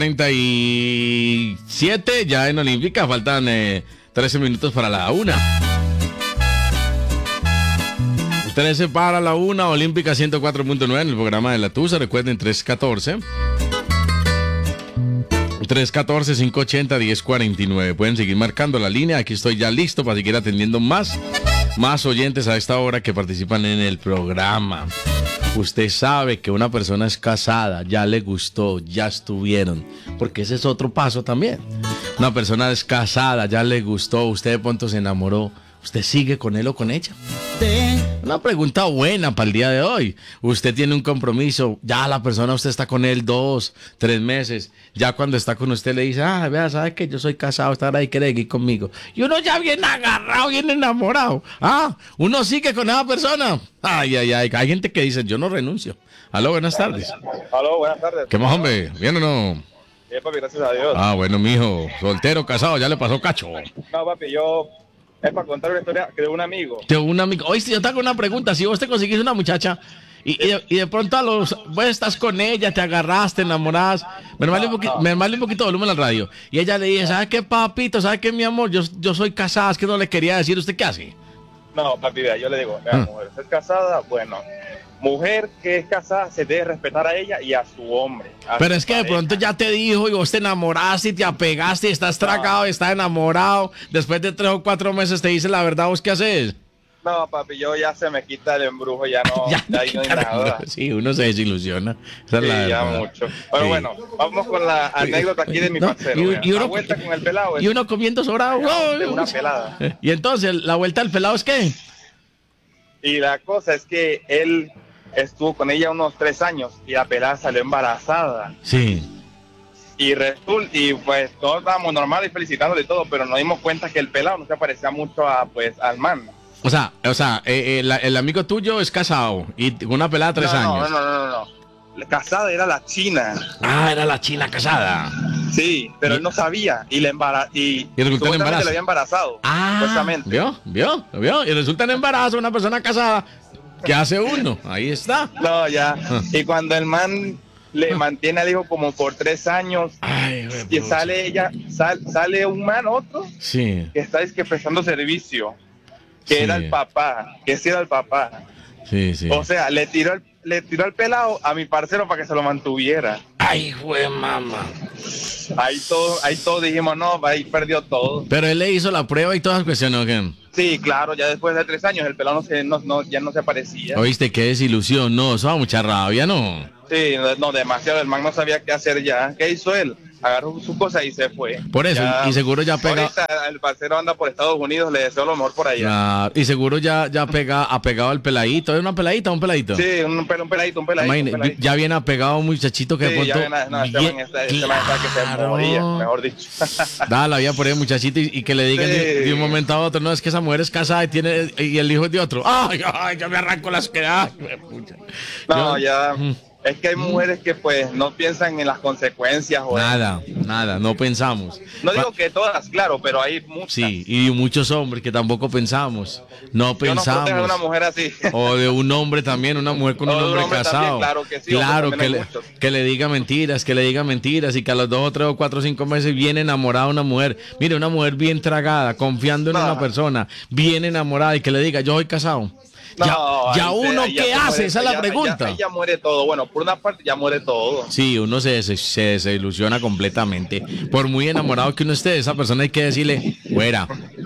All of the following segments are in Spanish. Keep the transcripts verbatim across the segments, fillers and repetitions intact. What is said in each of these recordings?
treinta y siete ya en Olímpica, faltan eh, trece minutos para la una. trece para la una, Olímpica ciento cuatro punto nueve en el programa de La Tusa. Recuerden, tres catorce tres catorce, cinco ochenta, diez cuarenta y nueve. Pueden seguir marcando la línea. Aquí estoy ya listo para seguir atendiendo más, más oyentes a esta hora que participan en el programa. Usted sabe que una persona es casada, ya le gustó, ya estuvieron, porque ese es otro paso también. Una persona es casada, ya le gustó, usted de pronto se enamoró, ¿usted sigue con él o con ella? Una pregunta buena para el día de hoy. Usted tiene un compromiso, ya la persona, usted está con él dos, tres meses, ya cuando está con usted le dice, ah, vea, ¿sabe que yo soy casado, está ahí, quiere ir conmigo? Y uno ya bien agarrado, bien enamorado. Ah, uno sigue con esa persona. Ay, ay, ay, hay gente que dice, yo no renuncio. Aló, buenas tardes. Aló, buenas tardes. ¿Qué más, hombre? ¿Bien o no? Bien, papi, gracias a Dios. Ah, bueno, mijo, soltero, casado, ya le pasó cacho. No, papi, yo... Es para contar una historia de un amigo. De un amigo. Oye, si yo te hago una pregunta, si vos te conseguís una muchacha y, y, de, y de pronto a los, vos estás con ella, te agarras, te enamorás, me hermale un, poqu- me hermale un poquito de volumen al radio, y ella le dice, ¿sabes qué, papito? ¿Sabes qué, mi amor? Yo, yo soy casada, es que no le quería decir, ¿usted qué hace? No, papi, vea, yo le digo, vea, Ah. mujer, ¿usted es casada? Bueno, mujer que es casada se debe respetar a ella y a su hombre. a Pero su es que de pareja. pronto ya te dijo y vos te enamoraste y te apegaste y estás tragado y estás enamorado. Después de tres o cuatro meses te dice la verdad, ¿vos qué haces? No, papi, yo ya se me quita el embrujo, ya no, Ya ya, te ahí no hay quitaron, nada. bro. Sí, uno se desilusiona. Esa es Sí, la ya verdad. mucho. Pero Sí. bueno, vamos con la anécdota aquí de mi No, parcero. y- vea. y uno- la vuelta con el pelado es Y uno comiendo sobrado. de una pelada. Y entonces, ¿la vuelta del pelado es qué? Y la cosa es que él estuvo con ella unos tres años y la pelada salió embarazada. Sí. Y resulta, y pues todos estábamos normales y felicitándole y todo, pero nos dimos cuenta que el pelado no se parecía mucho a pues al man. O sea, o sea eh, eh, la- el amigo tuyo es casado y con una pelada de tres no, años. No, no, no, no, no. La casada era la china. Ah, era la china casada. Sí, pero Y- él no sabía y le embara y, Y resultó en supuestamente embarazo. le había embarazado. Ah, supuestamente. ¿vio? ¿Vio? ¿Vio? Y resulta en embarazo una persona casada. ¿Qué hace uno? Ahí está. No, ya. Y cuando el man le mantiene al hijo como por tres años Ay, güey, y pucha. sale ella, sal- sale un man otro Sí, que está es que prestando servicio, que Sí. era el papá, que sí era el papá. sí, sí. O sea, le tiró el, le tiró el pelado a mi parcero para que se lo mantuviera. Ay, güey, mamá. Ahí todo, ahí todos dijimos, no, ahí perdió todo. Pero él le hizo la prueba y todas las cuestiones, ¿o qué? Sí, claro, ya después de tres años el pelado no se, no, no, ya no se parecía. Oíste, qué desilusión. No, eso da mucha rabia, ¿no? Sí, no, no, demasiado, el man no sabía qué hacer ya. ¿Qué hizo él? Agarró su cosa y se fue. Por eso, Ya- y seguro ya pega. Ahorita el parcero anda por Estados Unidos, le deseo lo mejor por allá. Claro, y seguro ya, ya pega, apegado al peladito. ¿Es una peladita o un peladito? Sí, un, pel- un peladito, un peladito. Imagine, un peladito. ya viene apegado un muchachito que de Sí, pronto. ya ven, no, este bien- man está, este man está que se Claro. moría, mejor dicho. Da la vida por el muchachito y, y que le digan Sí. de, de un momento a otro, no, es que esa mujer es casada y tiene y el hijo es de otro. Ay, ay, yo me arranco las que ay, pucha. No, Yo- ya. Mm. Es que hay mujeres que pues no piensan en las consecuencias. O en- Nada, nada, no pensamos. No digo que todas, claro, pero hay muchas. Sí, y muchos hombres que tampoco pensamos. No Yo no protejo pensamos. a una mujer así. O de un hombre también, una mujer con O un de un hombre hombre casado. también, claro que sí, Claro, hombres que también le, hay muchos. que le diga mentiras, que le diga mentiras y que a los dos o tres o cuatro o cinco meses viene enamorada una mujer. Mire, una mujer bien tragada, confiando en No. una persona, bien enamorada y que le diga, yo soy casado. No, ya ya ahí se- uno, ahí ya ¿qué se hace? muere, Esa es la ya- pregunta. Ya, ahí ya muere todo. Bueno, por una parte ya muere todo. Sí, uno se, se, se desilusiona completamente. Por muy enamorado que uno esté de esa persona, hay que decirle, fuera.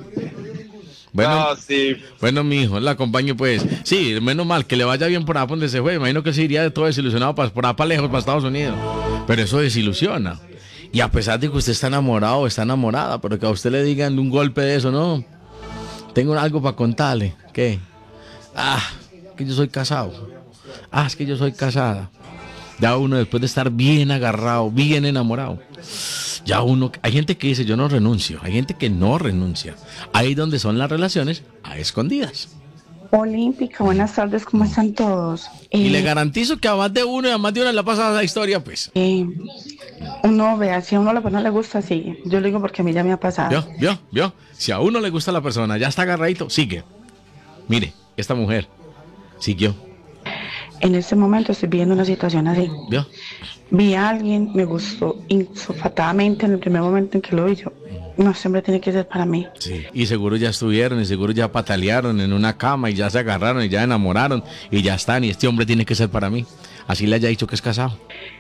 Bueno, No, sí. bueno, mi hijo, la acompañe pues. Sí, menos mal, que le vaya bien por allá donde se fue. Imagino que se iría de todo desilusionado para, por allá para lejos, para Estados Unidos. Pero eso desilusiona. Y a pesar de que usted está enamorado o está enamorada, pero que a usted le digan de un golpe de eso, no. Tengo algo para contarle. ¿Qué? Ah, que yo soy casado. Ah, es que yo soy casada. Ya uno después de estar bien agarrado, bien enamorado. Ya uno, hay gente que dice yo no renuncio, hay gente que no renuncia. Ahí donde son las relaciones a escondidas. Olímpica, buenas tardes, ¿cómo están todos? Y Eh, le garantizo que a más de uno y a más de una le ha pasado esa historia, pues. eh, uno vea, si a uno la persona le gusta, sigue. Yo lo digo porque a mí ya me ha pasado. ¿Vio? ¿Vio? ¿Vio? Si a uno le gusta la persona, ya está agarradito, sigue. Mire, esta mujer siguió. En este momento estoy viviendo una situación así. ¿Vio? Vi a alguien, me gustó insofatadamente en el primer momento en que lo vi yo. No, siempre tiene que ser para mí. Sí. Y seguro ya estuvieron, y seguro ya patalearon en una cama, y ya se agarraron, y ya enamoraron, y ya están, y este hombre tiene que ser para mí. Así le haya dicho que es casado.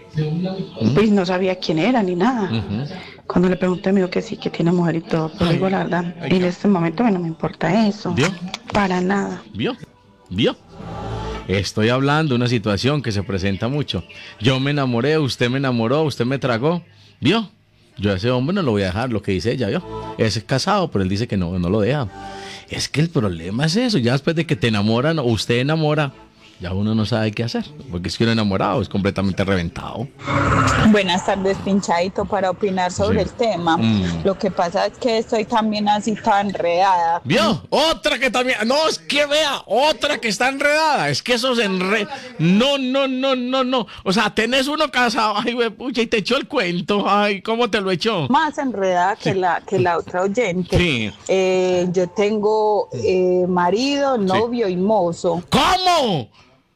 Pues no sabía quién era ni nada. Uh-huh. Cuando le pregunté me dijo que sí, que tiene mujer y todo. Pero digo la verdad, en este momento no me importa eso. ¿Vio? Para nada. ¿Vio? ¿Vio? Estoy hablando de una situación que se presenta mucho. Yo me enamoré, usted me enamoró, usted me tragó. ¿Vio? Yo a ese hombre no lo voy a dejar, lo que dice ella, ¿vio? Ese es casado, pero él dice que no, no lo deja. Es que el problema es eso, ya después de que te enamoran o usted enamora, ya uno no sabe qué hacer, porque es que uno enamorado es completamente reventado. Buenas tardes, Pinchadito, para opinar sobre Sí. el tema. Mm. Lo que pasa es que estoy también así tan enredada. ¿Vio? Otra que también... No, es que vea, otra que está enredada. Es que eso se enreda... No, no, no, no, no. O sea, tenés uno casado, ay, güey, pucha, y te echó el cuento. Ay, ¿cómo te lo echó? Más enredada que, Sí. la, que la otra oyente. Sí. Eh, yo tengo eh, marido, novio y mozo. ¿Cómo?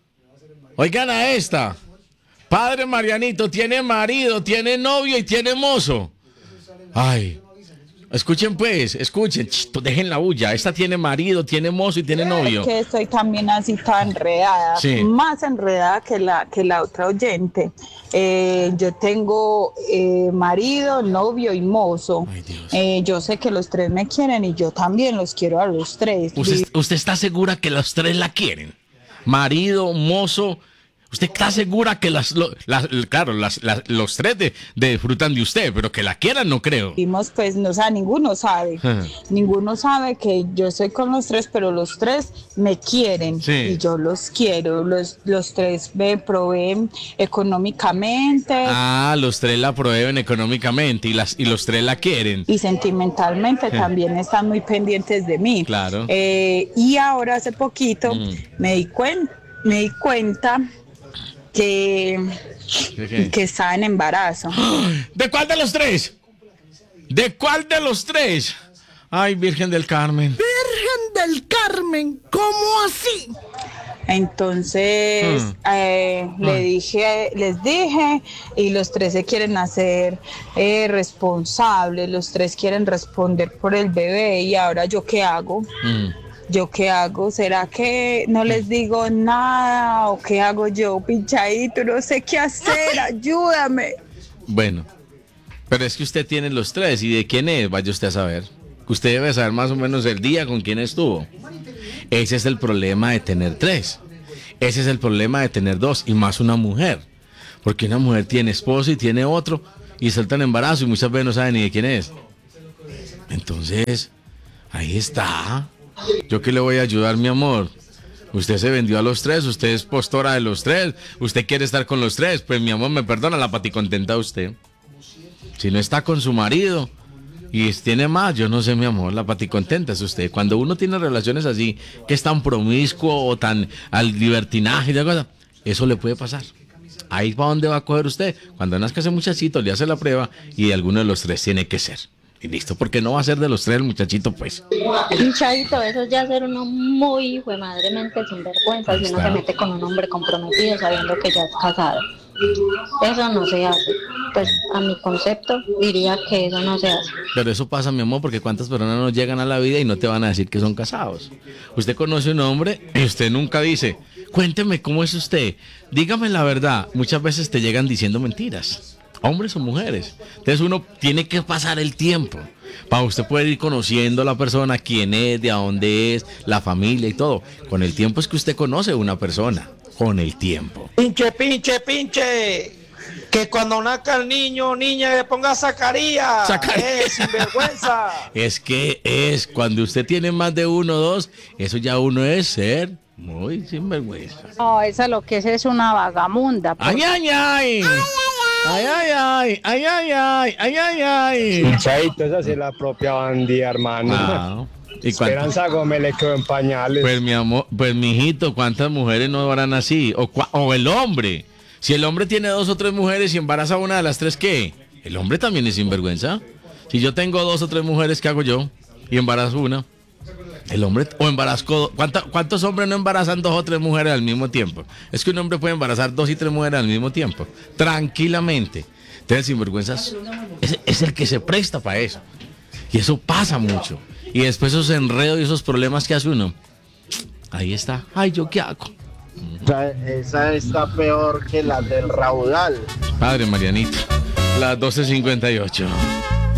Oigan a esta. Padre Marianito tiene marido, tiene novio y tiene mozo. Ay. Escuchen pues, escuchen, chito, dejen la bulla. Esta tiene marido, tiene mozo y tiene novio. Es que estoy también así tan enredada. Sí. Más enredada que la, que la otra oyente. Eh, yo tengo eh, marido, novio y mozo. Ay, Dios. Eh, yo sé que los tres me quieren y yo también los quiero a los tres. ¿Usted, ¿Usted está segura que los tres la quieren? Marido, mozo. ¿Usted está segura que las, lo- las claro, las, las- los tres de, de disfrutan de usted, pero que la quieran no creo? Vimos, pues, no, o sea, ninguno sabe. Ajá. Ninguno sabe que yo estoy con los tres, pero los tres me quieren Sí. y yo los quiero. Los, los tres me proveen económicamente Ah, los tres la proveen económicamente y, las, y los tres la quieren. y sentimentalmente también están muy pendientes de mí. Claro. Eh, y ahora hace poquito Mm. me di cuen- me di cuenta que, ¿De qué? que estaba en embarazo. ¿De cuál de los tres? ¿De cuál de los tres? Ay, Virgen del Carmen. Virgen del Carmen, ¿cómo así? Entonces Hmm. eh, le Ay. dije, les dije, y los tres se quieren hacer eh, responsables, los tres quieren responder por el bebé, y ahora yo qué hago, Mm. yo qué hago, ¿será que no les digo nada o qué hago yo, Pinchadito? No sé qué hacer, ayúdame. Bueno, pero es que usted tiene los tres y de quién es, vaya usted a saber. Usted debe saber más o menos el día con quién estuvo. Ese es el problema de tener tres. Ese es el problema de tener dos y más una mujer. Porque una mujer tiene esposo y tiene otro y suelta el embarazo y muchas veces no sabe ni de quién es. Entonces, ahí está. ¿Yo qué le voy a ayudar, mi amor? Usted se vendió a los tres, usted es postora de los tres, usted quiere estar con los tres, pues mi amor, me perdona, la paticontenta usted. Si no está con su marido y tiene más, yo no sé, mi amor, la paticontenta es usted. Cuando uno tiene relaciones así, que es tan promiscuo o tan al libertinaje y de cosa, eso le puede pasar. Ahí para dónde va a coger usted. Cuando nazca ese muchachito, le hace la prueba y alguno de los tres tiene que ser. Y listo, porque no va a ser de los tres el muchachito, pues. Pinchadito, eso es ya ser uno muy hijo de madremente sinvergüenza si uno Está. se mete con un hombre comprometido sabiendo que ya es casado. Eso no se hace. Pues a mi concepto diría que eso no se hace. Pero eso pasa, mi amor, porque cuántas personas no llegan a la vida y no te van a decir que son casados. Usted conoce un hombre y usted nunca dice, cuénteme cómo es usted, dígame la verdad. Muchas veces te llegan diciendo mentiras, hombres o mujeres. Entonces uno tiene que pasar el tiempo para usted poder ir conociendo a la persona, quién es, de a dónde es, la familia y todo. Con el tiempo es que usted conoce a una persona, con el tiempo. Pinche, pinche, pinche. Que cuando nazca el niño o niña le ponga Zacarías. Zacarías. Eh, sinvergüenza. Es que es, cuando usted tiene más de uno o dos, eso ya uno es ser muy sinvergüenza. No, esa lo que es es una vagamunda. por- ¡Ay, ay, ay! ¡Ay, ay, ay! ¡Ay, ay, ay! ¡Ay, ay, ay! Pinchadito, esa sí es la propia bandía, hermano. Ah, ¿y cuánto? Esperanza Gómez le quedó en pañales. Pues mi amor, pues mijito, ¿cuántas mujeres no harán así? O, cua- o el hombre. Si el hombre tiene dos o tres mujeres y embaraza a una de las tres, ¿qué? ¿El hombre también es sinvergüenza? Si yo tengo dos o tres mujeres, ¿qué hago yo? Y embarazo una. El hombre o embarazó. ¿cuánta, ¿Cuántos hombres no embarazan dos o tres mujeres al mismo tiempo? Es que un hombre puede embarazar dos y tres mujeres al mismo tiempo, tranquilamente. Entonces, sinvergüenza es, es, es el que se presta para eso. Y eso pasa mucho. Y después esos enredos y esos problemas que hace uno. Ahí está. Ay, ¿yo qué hago? Esa, esa está peor que la del raudal. Padre Marianito. Las doce cincuenta y ocho.